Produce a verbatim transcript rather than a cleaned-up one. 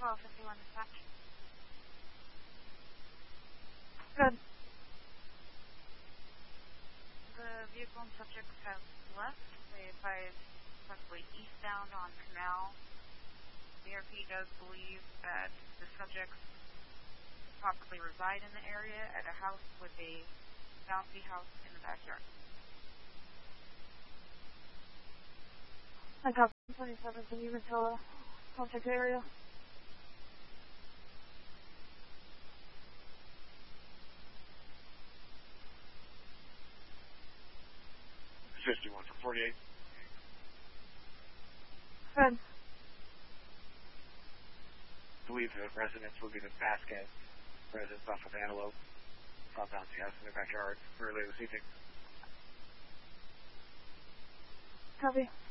twelve fifty-one dispatch. Good. The vehicle and subjects have left. They advise possibly eastbound on Canal. The A R P does believe that the subjects possibly reside in the area at a house with a bouncy house in the backyard. I got twenty-seven from Umatilla. Contact area. fifty-one for forty-eight. Good. Believe the residents will be the Vasquez residents off of Antelope. Saw bouncy house in their backyard earlier this evening. Copy.